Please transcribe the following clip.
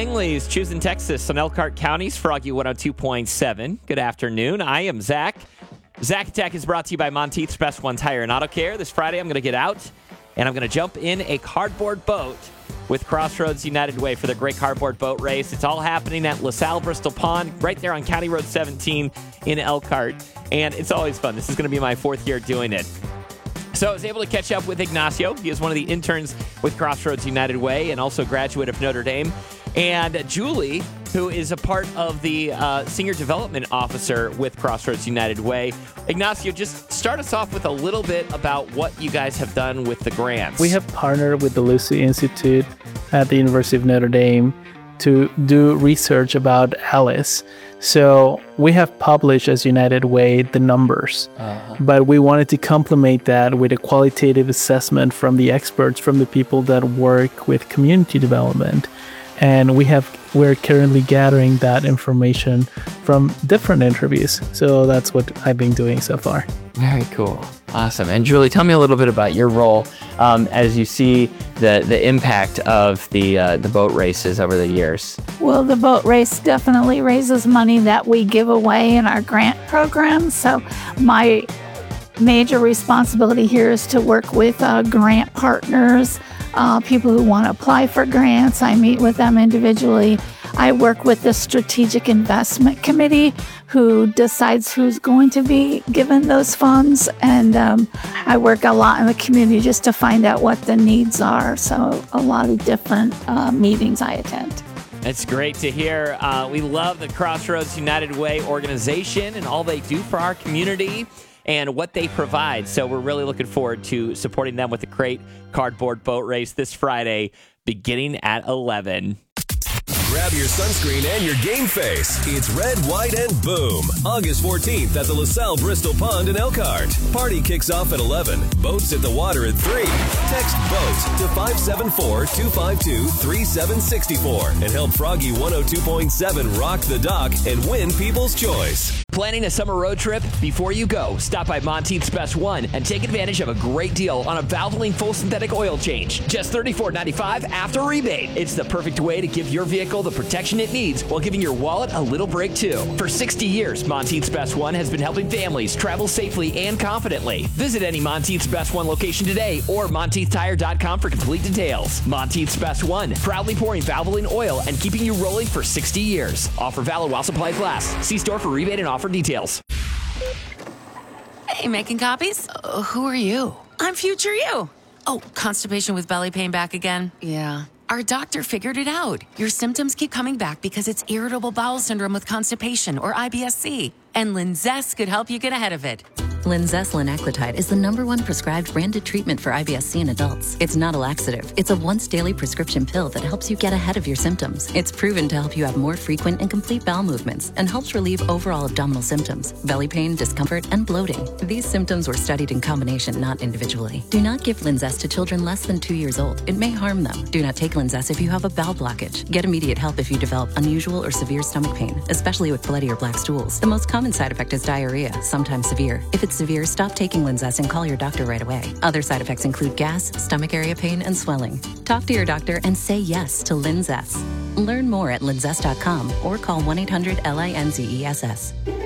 Langley's choosing Texas on Elkhart County's Froggy 102.7. Good afternoon. I am Zach. Zach Attack is brought to you by Monteith's Best One Tire and Auto Care. This Friday, I'm going to get out and I'm going to jump in a cardboard boat with Crossroads United Way for the Great Cardboard Boat Race. It's all happening at LaSalle Bristol Pond, right there on County Road 17 in Elkhart. And it's always fun. This is going to be my fourth year doing it. So I was able to catch up with Ignacio. He is one of the interns with Crossroads United Way and also a graduate of Notre Dame. And Julie, who is a part of the Senior Development Officer with Crossroads United Way. Ignacio, just start us off with a little bit about what you guys have done with the grants. We have partnered with the Lucy Institute at the University of Notre Dame to do research about Alice. So we have published as United Way the numbers, but we wanted to complement that with a qualitative assessment from the experts, from the people that work with community development. And we're currently gathering that information from different interviews. So that's what I've been doing so far. Very cool. Awesome. And Julie, tell me a little bit about your role as you see the impact of the boat races over the years. Well, the boat race definitely raises money that we give away in our grant program. So my major responsibility here is to work with grant partners, people who want to apply for grants. I meet with them individually. I work with the Strategic Investment Committee, who decides who's going to be given those funds. And I work a lot in the community just to find out what the needs are. So a lot of different meetings I attend. It's great to hear. We love the Crossroads United Way organization and all they do for our community and what they provide. So we're really looking forward to supporting them with the Great Cardboard Boat Race this Friday, beginning at 11. Grab your sunscreen and your game face. It's Red, White, and Boom. August 14th at the LaSalle Bristol Pond in Elkhart. Party kicks off at 11. Boats at the water at 3. Text BOAT to 574-252-3764 and help Froggy 102.7 rock the dock and win People's Choice. Planning a summer road trip? Before you go, stop by Monteith's Best One and take advantage of a great deal on a Valvoline full synthetic oil change. Just $34.95 after rebate. It's the perfect way to give your vehicle the protection it needs while giving your wallet a little break too. For 60 years, Monteith's Best One has been helping families travel safely and confidently. Visit any Monteith's Best One location today or MonteithTire.com for complete details. Monteith's Best One, proudly pouring Valvoline oil and keeping you rolling for 60 years. Offer valid while supplies last. See store for rebate and offer details. Hey, making copies? Who are you? I'm future you. Oh, constipation with belly pain back again? Yeah. Our doctor figured it out. Your symptoms keep coming back because it's irritable bowel syndrome with constipation, or IBS-C. And Linzess could help you get ahead of it. Linzess linaclotide is the #1 prescribed branded treatment for IBS-C in adults. It's not a laxative. It's a once-daily prescription pill that helps you get ahead of your symptoms. It's proven to help you have more frequent and complete bowel movements and helps relieve overall abdominal symptoms, belly pain, discomfort, and bloating. These symptoms were studied in combination, not individually. Do not give Linzess to children less than 2 years old. It may harm them. Do not take Linzess if you have a bowel blockage. Get immediate help if you develop unusual or severe stomach pain, especially with bloody or black stools. The most common side effect is diarrhea, sometimes severe. If it's severe, stop taking Linzess and call your doctor right away. Other side effects include gas, stomach area pain, and swelling. Talk to your doctor and say yes to Linzess. Learn more at linzess.com or call 1-800-LINZESS.